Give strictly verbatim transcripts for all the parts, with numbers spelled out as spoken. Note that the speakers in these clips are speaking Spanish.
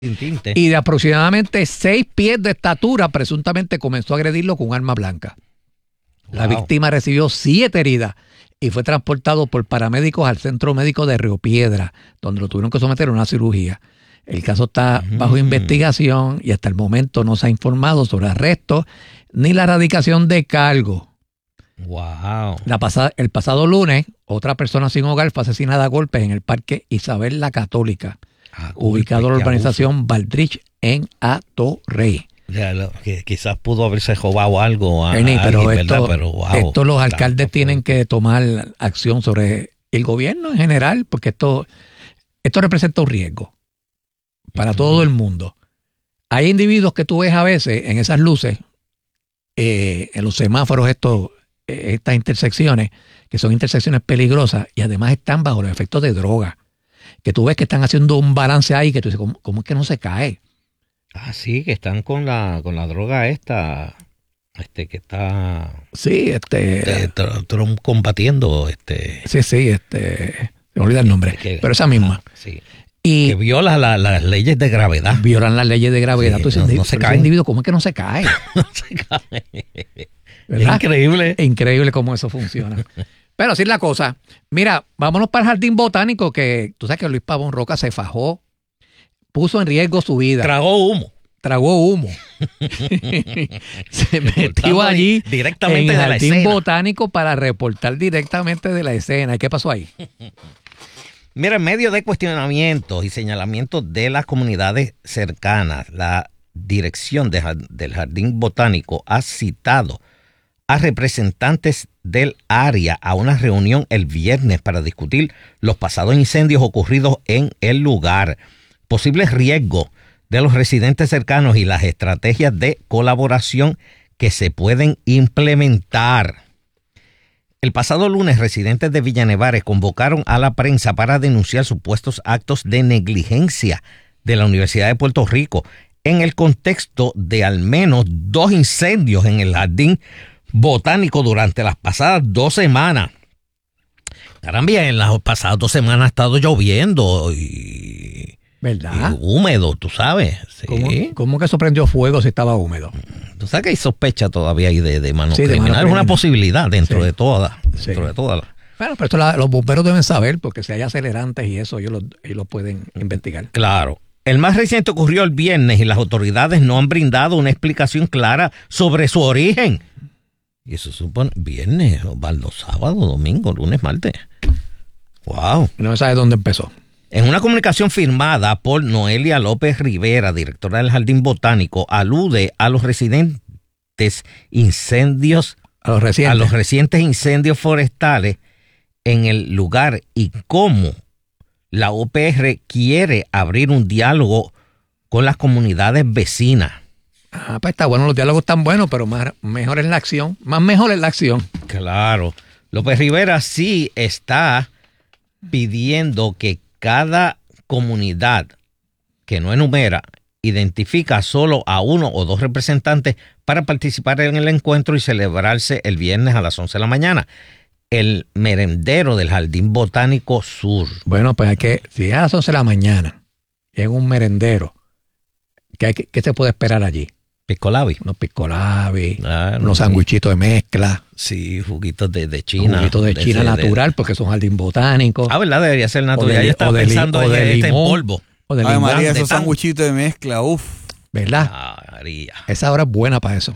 Tinte. Y de aproximadamente seis pies de estatura, presuntamente comenzó a agredirlo con un arma blanca. Wow. La víctima recibió siete heridas y fue transportado por paramédicos al Centro Médico de Río Piedra, donde lo tuvieron que someter a una cirugía. El caso está mm. bajo investigación y hasta el momento no se ha informado sobre arrestos ni la erradicación de cargo. Wow. La pasada, el pasado lunes, otra persona sin hogar fue asesinada a golpes en el Parque Isabel la Católica, ah, ubicado en la urbanización Valdrich en Atorrey. Ya, lo, que quizás pudo haberse robado algo a, Ernie, a pero alguien, esto, ¿verdad? Pero wow, esto los claro, alcaldes no tienen que tomar acción sobre el gobierno en general, porque esto, esto representa un riesgo para uh-huh. todo el mundo. Hay individuos que tú ves a veces en esas luces, eh, en los semáforos, estos, eh, estas intersecciones, que son intersecciones peligrosas y además están bajo los efectos de droga, que tú ves que están haciendo un balance ahí, que tú dices, ¿cómo, cómo es que no se cae? Ah, sí, que están con la con la droga esta, este, que está... Sí, este... este Trump combatiendo, este... Sí, sí, este... me olvida el nombre, que, pero esa misma. Ah, sí. Y que viola la, las leyes de gravedad. Violan las leyes de gravedad. Sí, no, no se cae. Individuo, ¿cómo es que no se cae? no se cae. ¿Verdad? Increíble. Es increíble cómo eso funciona. Pero así es la cosa. Mira, vámonos para el Jardín Botánico, que tú sabes que Luis Pavón Roca se fajó, puso en riesgo su vida. Tragó humo. Tragó humo. Se metió allí directamente en el de la Jardín escena. Botánico para reportar directamente de la escena. ¿Y qué pasó ahí? Mira, en medio de cuestionamientos y señalamientos de las comunidades cercanas, la dirección de, del Jardín Botánico ha citado a representantes del área a una reunión el viernes para discutir los pasados incendios ocurridos en el lugar, posibles riesgos de los residentes cercanos y las estrategias de colaboración que se pueden implementar. El pasado lunes, residentes de Villa Nevares convocaron a la prensa para denunciar supuestos actos de negligencia de la Universidad de Puerto Rico en el contexto de al menos dos incendios en el Jardín Botánico durante las pasadas dos semanas. Caramba, en las pasadas dos semanas ha estado lloviendo y, ¿verdad? y húmedo, tú sabes. Sí. ¿Cómo, ¿Cómo que eso prendió fuego si estaba húmedo? Tú sabes que hay sospecha todavía ahí de, de mano sí, criminal. De mano es una posibilidad dentro sí. de todas. Sí. Dentro de todas. Bueno, pero esto la, los bomberos deben saber, porque si hay acelerantes y eso, ellos lo, ellos lo pueden investigar. Claro. El más reciente ocurrió el viernes y las autoridades no han brindado una explicación clara sobre su origen. Y eso supone viernes, Osvaldo, sábado, domingo, lunes, martes. Wow. No se sabe dónde empezó. En una comunicación firmada por Noelia López Rivera, directora del Jardín Botánico, alude a los residentes incendios, a los recientes, a los recientes incendios forestales en el lugar y cómo la O P R quiere abrir un diálogo con las comunidades vecinas. Ah, pues está bueno, los diálogos están buenos, pero más mejor es la acción, más mejor es la acción. Claro. López Rivera sí está pidiendo que cada comunidad que no enumera identifica solo a uno o dos representantes para participar en el encuentro y celebrarse el viernes a las once de la mañana. El merendero del Jardín Botánico Sur. Bueno, pues hay que, si es a las once de la mañana, y es un merendero, ¿qué, hay que, ¿qué se puede esperar allí? Piscolabi. Unos piscolabi, claro, unos sandwichitos de mezcla. Sí, juguitos de, de China. Juguitos de China de, natural, de, porque son jardín botánico. Ah, ¿verdad? Debería ser natural. Ya yo estaba de, pensando o de en limón, este en polvo. O de Ay, limón. María, esos sandwichitos de mezcla, uff. ¿Verdad? Ah, María. Esa hora es buena para eso.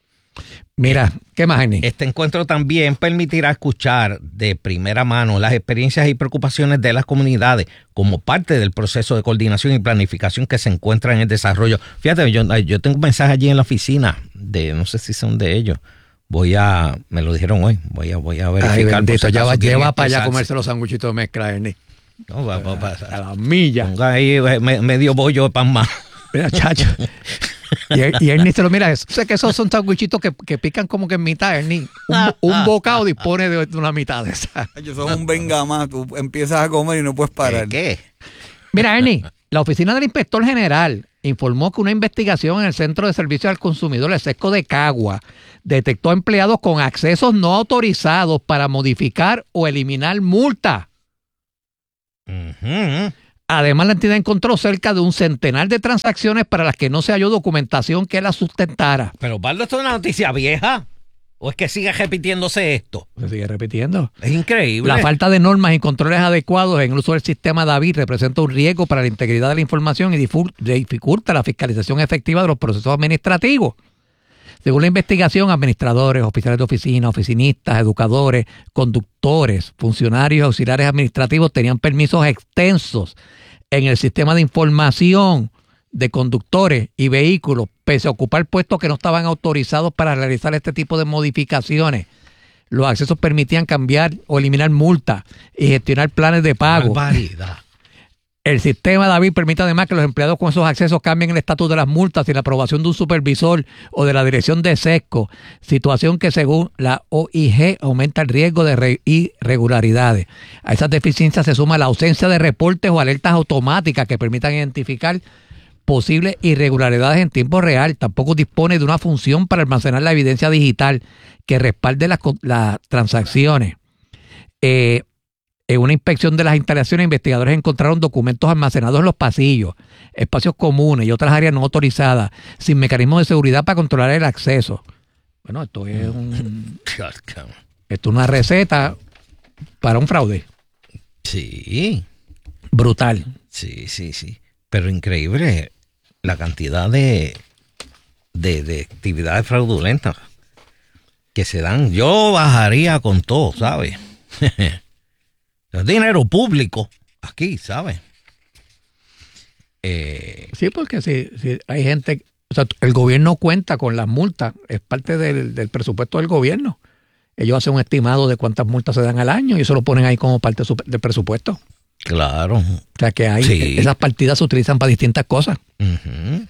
Mira, ¿qué más, Ernie? Este encuentro también permitirá escuchar de primera mano las experiencias y preocupaciones de las comunidades como parte del proceso de coordinación y planificación que se encuentra en el desarrollo. Fíjate, yo, yo tengo un mensaje allí en la oficina de, no sé si son de ellos. Voy a, me lo dijeron hoy, voy a, voy a verificar. Ay, bendito, ya va, lleva para allá a expresarse. comerse los sanguchitos de mezcla, Ernie. No, va, va, va, a la milla. Ponga ahí me, medio bollo de pan más. Mira, chacho. Y, y Ernie se lo mira, sé que esos son sanguichitos que, que pican como que en mitad, Ernie. Un, un bocado dispone de una mitad de esa. Yo soy un venga más, tú empiezas a comer y no puedes parar. ¿Qué? Mira, Ernie, la oficina del inspector general informó que una investigación en el Centro de Servicios al Consumidor, el SESCO de Cagua, detectó empleados con accesos no autorizados para modificar o eliminar multas. Uh-huh. Además, la entidad encontró cerca de un centenar de transacciones para las que no se halló documentación que la sustentara. Pero, Osvaldo, ¿esto es una noticia vieja? ¿O es que sigue repitiéndose esto? Se sigue repitiendo. Es increíble. La falta de normas y controles adecuados en el uso del sistema David representa un riesgo para la integridad de la información y dificulta la fiscalización efectiva de los procesos administrativos. Según la investigación, administradores, oficiales de oficina, oficinistas, educadores, conductores, funcionarios y auxiliares administrativos tenían permisos extensos en el sistema de información de conductores y vehículos, pese a ocupar puestos que no estaban autorizados para realizar este tipo de modificaciones. Los accesos permitían cambiar o eliminar multas y gestionar planes de pago. Barbaridad. El sistema David permite además que los empleados con esos accesos cambien el estatus de las multas sin la aprobación de un supervisor o de la dirección de SESCO, situación que según la O I G aumenta el riesgo de irregularidades. A esas deficiencias se suma la ausencia de reportes o alertas automáticas que permitan identificar posibles irregularidades en tiempo real. Tampoco dispone de una función para almacenar la evidencia digital que respalde las, las transacciones. Eh, En una inspección de las instalaciones, investigadores encontraron documentos almacenados en los pasillos, espacios comunes y otras áreas no autorizadas, sin mecanismos de seguridad para controlar el acceso. Bueno, esto es un, esto es una receta para un fraude. Sí. Brutal. Sí, sí, sí. Pero increíble la cantidad de, de, de actividades fraudulentas que se dan. Yo bajaría con todo, ¿sabes? Es dinero público aquí, ¿sabes? Eh, sí, porque si, si hay gente, o sea, el gobierno cuenta con las multas, es parte del, del presupuesto del gobierno. Ellos hacen un estimado de cuántas multas se dan al año y eso lo ponen ahí como parte del presupuesto. Claro. O sea que hay, sí. Esas partidas se utilizan para distintas cosas. Uh-huh.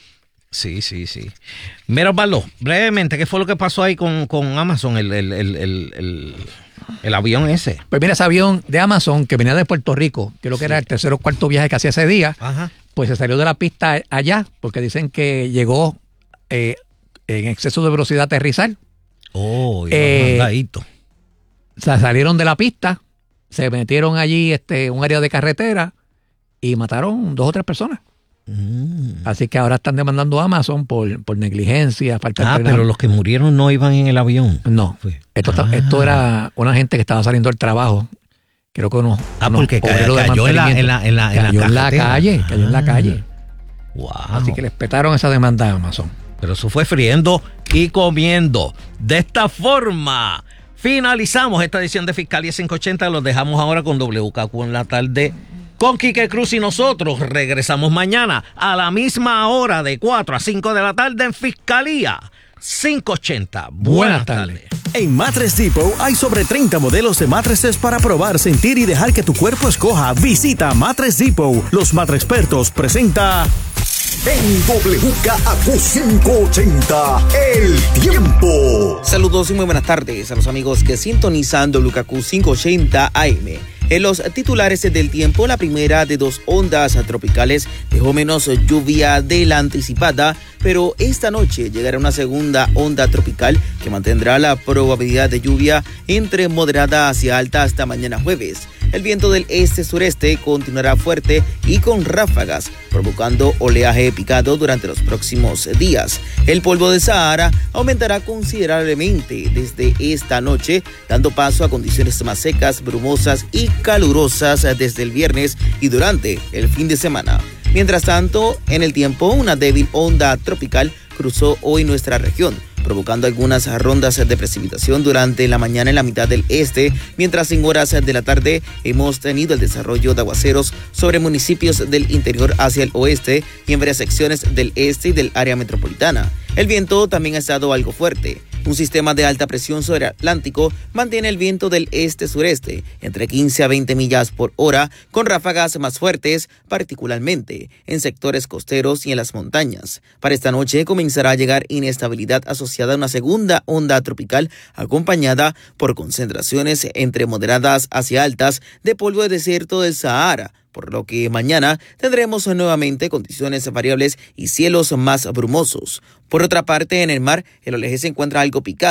Sí, sí, sí. Mira, Osvaldo, brevemente, ¿qué fue lo que pasó ahí con, con Amazon, el, el, el, el, el, el avión ese? Pues mira, ese avión de Amazon que venía de Puerto Rico, creo que sí. Era el tercer o cuarto viaje que hacía ese día, ajá, pues se salió de la pista allá, porque dicen que llegó eh, en exceso de velocidad a aterrizar. Oh, y eh, mandadito. O sea, salieron de la pista, se metieron allí este un área de carretera y mataron dos o tres personas. Mm. Así que ahora están demandando a Amazon por, por negligencia, falta Ah, de pero los que murieron no iban en el avión. No, esto, ah. esto era una gente que estaba saliendo del trabajo. Creo que unos, ah, unos porque cayó, cayó en la, en la, en la, cayó en la, en la calle, cayó ah. en la calle. Wow. Así que les petaron esa demanda a Amazon. Pero eso fue friendo y comiendo. De esta forma, finalizamos esta edición de Fiscalía cinco ochenta. Los dejamos ahora con W K Q en la tarde con Quique Cruz y nosotros regresamos mañana a la misma hora de cuatro a cinco de la tarde en Fiscalía cinco ochenta. Buenas, Buenas tardes. tardes. En Mattress Depot hay sobre treinta modelos de mattresses para probar, sentir y dejar que tu cuerpo escoja. Visita Mattress Depot. Los Mattrexpertos presenta en W K Q cinco ochenta, El Tiempo. Saludos y muy buenas tardes a los amigos que sintonizan W K Q cinco ochenta A M. En los titulares del tiempo, la primera de dos ondas tropicales dejó menos lluvia de la anticipada, pero esta noche llegará una segunda onda tropical que mantendrá la probabilidad de lluvia entre moderada hacia alta hasta mañana jueves. El viento del este-sureste continuará fuerte y con ráfagas, provocando oleaje picado durante los próximos días. El polvo de Sahara aumentará considerablemente desde esta noche, dando paso a condiciones más secas, brumosas y calurosas desde el viernes y durante el fin de semana. Mientras tanto, en el tiempo, una débil onda tropical cruzó hoy nuestra región, provocando algunas rondas de precipitación durante la mañana en la mitad del este, mientras en horas de la tarde hemos tenido el desarrollo de aguaceros sobre municipios del interior hacia el oeste y en varias secciones del este y del área metropolitana. El viento también ha estado algo fuerte. Un sistema de alta presión sobre el Atlántico mantiene el viento del este-sureste entre quince a veinte millas por hora, con ráfagas más fuertes, particularmente en sectores costeros y en las montañas. Para esta noche comenzará a llegar inestabilidad asociada a una segunda onda tropical, acompañada por concentraciones entre moderadas hacia altas de polvo de desierto del Sahara, por lo que mañana tendremos nuevamente condiciones variables y cielos más brumosos. Por otra parte, en el mar, el oleaje se encuentra algo picado.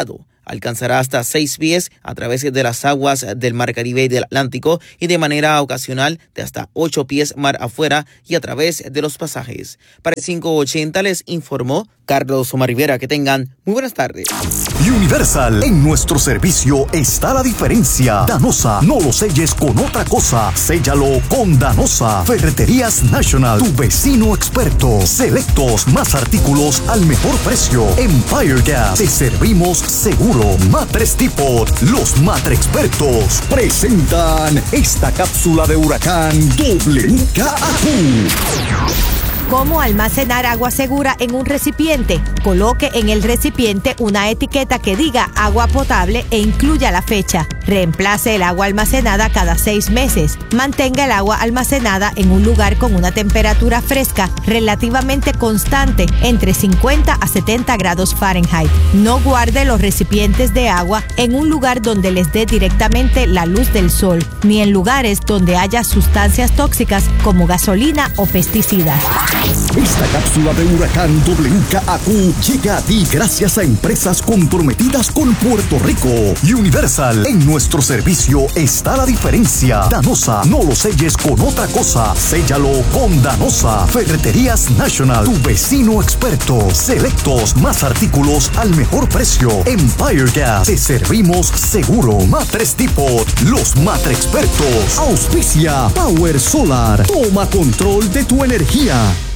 alcanzará hasta seis pies a través de las aguas del Mar Caribe y del Atlántico y de manera ocasional de hasta ocho pies mar afuera y a través de los pasajes. Para el cinco ochenta les informó Carlos Omar Rivera. Que tengan muy buenas tardes. Universal, en nuestro servicio está la diferencia. Danosa, no lo selles con otra cosa, séllalo con Danosa. Ferreterías National, tu vecino experto. Selectos, más artículos al mejor precio. Empire Gas, te servimos seguro. Matres Depot, los matre expertos presentan esta cápsula de huracán W K A Q. ¿Cómo almacenar agua segura en un recipiente? Coloque en el recipiente una etiqueta que diga agua potable e incluya la fecha. Reemplace el agua almacenada cada seis meses. Mantenga el agua almacenada en un lugar con una temperatura fresca relativamente constante, entre cincuenta a setenta grados Fahrenheit. No guarde los recipientes de agua en un lugar donde les dé directamente la luz del sol, ni en lugares donde haya sustancias tóxicas como gasolina o pesticidas. Esta cápsula de huracán W K A Q llega a ti gracias a empresas comprometidas con Puerto Rico. Universal, en nuestro servicio está la diferencia. Danosa, no lo selles con otra cosa, séllalo con Danosa. Ferreterías National, tu vecino experto. Selectos, más artículos al mejor precio. Empire Gas, te servimos seguro. Matres Depot, los matre expertos. Auspicia Power Solar, toma control de tu energía.